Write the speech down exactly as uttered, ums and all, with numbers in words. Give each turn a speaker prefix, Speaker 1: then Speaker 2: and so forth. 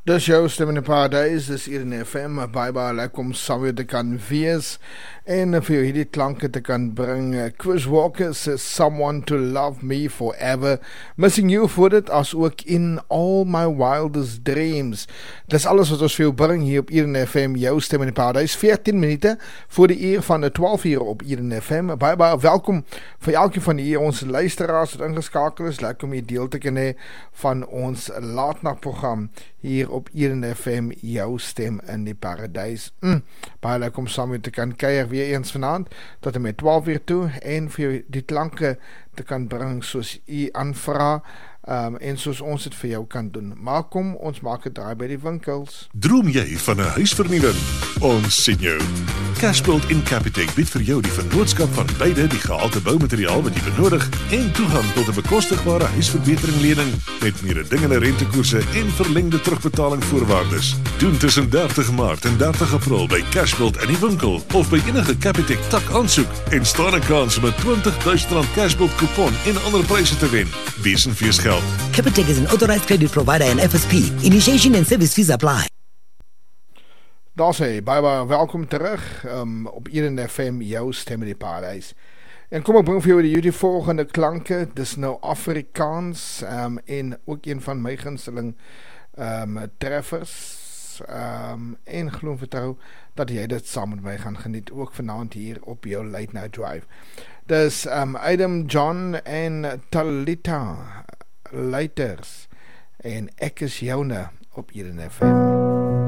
Speaker 1: Dis jou stem in die paradijs, dis hier in F M, baie baie lekker om saam weer te kan wees en vir jou hierdie klanke te kan bring. Chris Walker says Someone to Love Me Forever, Missing You voor dit, as ook In All My Wildest Dreams. Dis alles wat ons vir jou bring hier op hier in F M, jou stem in die paradijs, veertien minute voor die uur van die twaalf uur op hier in F M. Baie baie welkom vir elke van die ons luisteraars wat ingeskakel is, lekker om hier deel te kan hê van ons laatnachtprogram hier op hier in F M, jou stem in die paradijs. Mm, baie lekker om saam met te kan kuier weer eens vanavond, tot en met twaalf uur toe, en vir jou die klanke te kan bring soos u aanvra, um, en soos ons het vir jou kan doen. Maar kom, ons maak het draai by die winkels.
Speaker 2: Droom jy van 'n huisvernuwing? Ons sien jou. Cashbuild in Capitec bied vir jou die vennootskap van beide die gehalte boumateriaal wat jy benodig en toegang tot 'n bekostigbare huisverbetering lening met mededingende rentekoerse en verlengde terugbetaling voorwaardes. Doen tussen dertig Maart en dertig April by Cashbuild in die winkel of by enige Capitec tak aansoek en staan 'n kans om 'n twintig duisend rand Cashbuild kupon en ander pryse te wen. Wees en fees geld.
Speaker 3: Capitec is an authorized credit provider and F S P. Initiation and service fees apply.
Speaker 1: Daar sê, baie baie welkom terug um, op hier in F M, jou stem in die paradijs. En kom ek bring vir jou die, die volgende klanke, dis nou Afrikaans, um, en ook een van my gunsteling um, treffers, um, en glo en vertrou dat jy dit saam met my gaan geniet, ook vanavond hier op jou Late Night Drive. Dis um, Adam John en Talita Leiters, en ek is joune op hier in F M.